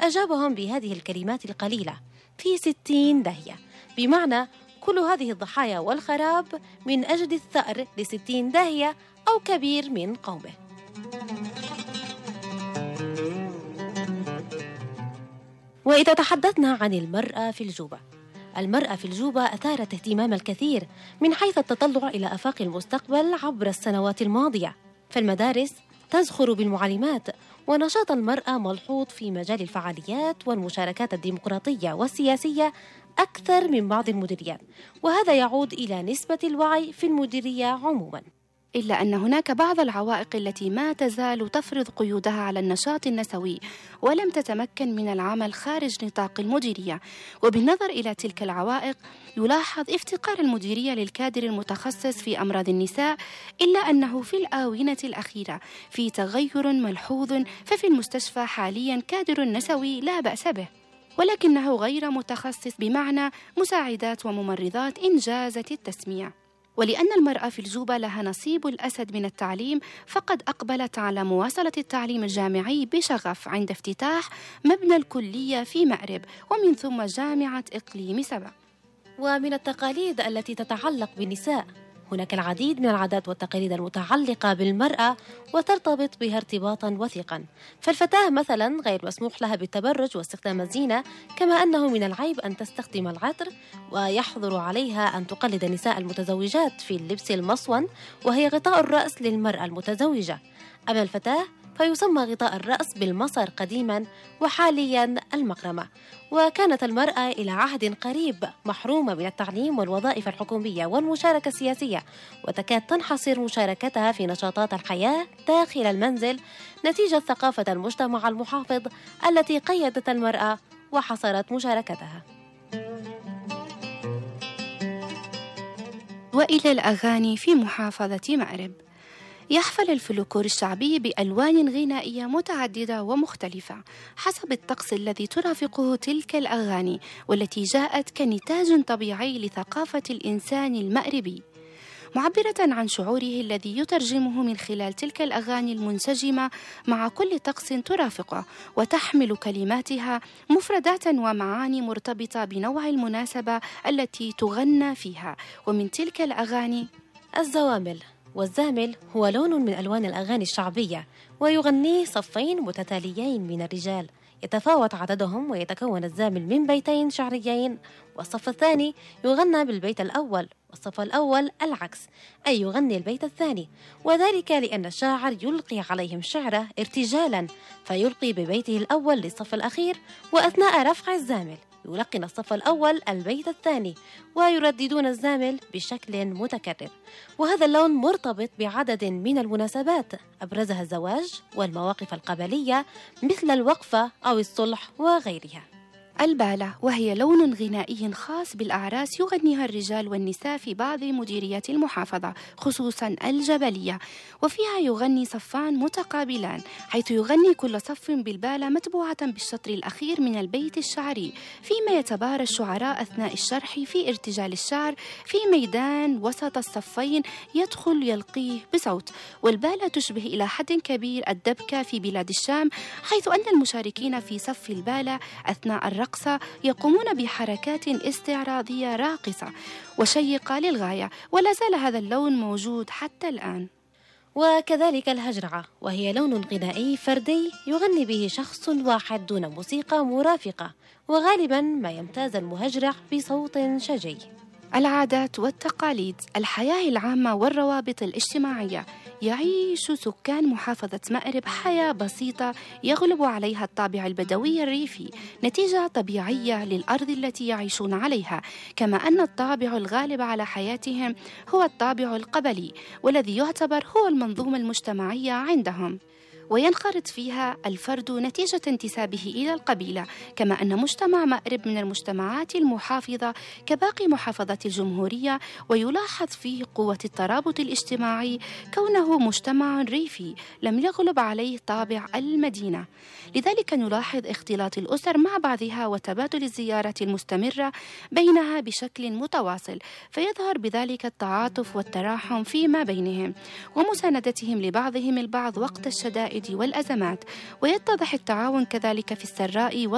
فأجابهم بهذه الكلمات القليلة: في 60 داهية، بمعنى كل هذه الضحايا والخراب من أجل الثأر ل60 داهية أو كبير من قومه. وإذا تحدثنا عن المرأة في الجوبة، المرأة في الجوبة أثارت اهتمام الكثير من حيث التطلع إلى آفاق المستقبل عبر السنوات الماضية، فالمدارس تزخر بالمعلمات، ونشاط المرأة ملحوظ في مجال الفعاليات والمشاركات الديمقراطية والسياسية أكثر من بعض المديريات، وهذا يعود إلى نسبة الوعي في المديرية عموماً. إلا أن هناك بعض العوائق التي ما تزال تفرض قيودها على النشاط النسوي ولم تتمكن من العمل خارج نطاق المديرية. وبالنظر إلى تلك العوائق يلاحظ افتقار المديرية للكادر المتخصص في أمراض النساء، إلا أنه في الآونة الأخيرة في تغير ملحوظ، ففي المستشفى حاليا كادر نسوي لا بأس به، ولكنه غير متخصص بمعنى مساعدات وممرضات إن جازت التسمية. ولأن المرأة في الجوبة لها نصيب الأسد من التعليم، فقد أقبلت على مواصلة التعليم الجامعي بشغف عند افتتاح مبنى الكلية في مأرب، ومن ثم جامعة إقليم سبع. ومن التقاليد التي تتعلق بالنساء، هناك العديد من العادات والتقاليد المتعلقة بالمرأة وترتبط بها ارتباطا وثيقا، فالفتاة مثلا غير مسموح لها بالتبرج واستخدام الزينة، كما أنه من العيب أن تستخدم العطر، ويحظر عليها أن تقلد النساء المتزوجات في اللبس المصون، وهي غطاء الرأس للمرأة المتزوجة. أما الفتاة فيسمى غطاء الرأس بالمصر قديما، وحاليا المقرمة. وكانت المرأة إلى عهد قريب محرومة من التعليم والوظائف الحكومية والمشاركة السياسية، وتكاد تنحصر مشاركتها في نشاطات الحياة داخل المنزل نتيجة ثقافة المجتمع المحافظ التي قيدت المرأة وحصرت مشاركتها. وإلى الأغاني في محافظة مأرب. يحفل الفلكلور الشعبي بألوان غنائية متعددة ومختلفة حسب الطقس الذي ترافقه تلك الأغاني، والتي جاءت كنتاج طبيعي لثقافة الإنسان المأربي، معبرة عن شعوره الذي يترجمه من خلال تلك الأغاني المنسجمة مع كل طقس ترافقه، وتحمل كلماتها مفردات ومعاني مرتبطة بنوع المناسبة التي تغنى فيها. ومن تلك الأغاني الزوامل. والزامل هو لون من ألوان الأغاني الشعبية، ويغنيه صفين متتاليين من الرجال، يتفاوت عددهم، ويتكون الزامل من بيتين شعريين، والصف الثاني يغنى بالبيت الأول، والصف الأول العكس، أي يغني البيت الثاني، وذلك لأن الشاعر يلقي عليهم شعره ارتجالا، فيلقي ببيته الأول للصف الأخير، وأثناء رفع الزامل يلقن الصف الأول البيت الثاني، ويرددون الزامل بشكل متكرر. وهذا اللون مرتبط بعدد من المناسبات أبرزها الزواج والمواقف القبلية مثل الوقفة أو الصلح وغيرها. البالة، وهي لون غنائي خاص بالأعراس يغنيها الرجال والنساء في بعض مديريات المحافظة خصوصا الجبلية، وفيها يغني صفان متقابلان، حيث يغني كل صف بالبالة متبوعة بالشطر الأخير من البيت الشعري، فيما يتبارى الشعراء أثناء الشرح في ارتجال الشعر في ميدان وسط الصفين يدخل يلقيه بصوت. والبالة تشبه إلى حد كبير الدبكة في بلاد الشام، حيث أن المشاركين في صف البالة أثناء الرقص يقومون بحركات استعراضية راقصة وشيقة للغاية، ولا زال هذا اللون موجود حتى الآن. وكذلك الهجرعة، وهي لون غنائي فردي يغني به شخص واحد دون موسيقى مرافقة، وغالبا ما يمتاز المهجرع بصوت شجي. العادات والتقاليد، الحياة العامة والروابط الاجتماعية. يعيش سكان محافظة مأرب حياة بسيطة يغلب عليها الطابع البدوي الريفي، نتيجة طبيعية للأرض التي يعيشون عليها، كما أن الطابع الغالب على حياتهم هو الطابع القبلي، والذي يعتبر هو المنظومة المجتمعية عندهم، وينخرط فيها الفرد نتيجة انتسابه إلى القبيلة. كما أن مجتمع مأرب من المجتمعات المحافظة كباقي محافظات الجمهورية، ويلاحظ فيه قوة الترابط الاجتماعي كونه مجتمع ريفي لم يغلب عليه طابع المدينة، لذلك نلاحظ اختلاط الأسر مع بعضها وتبادل الزيارات المستمرة بينها بشكل متواصل، فيظهر بذلك التعاطف والتراحم فيما بينهم ومساندتهم لبعضهم البعض وقت الشدائد والأزمات، ويتضح التعاون كذلك في السراء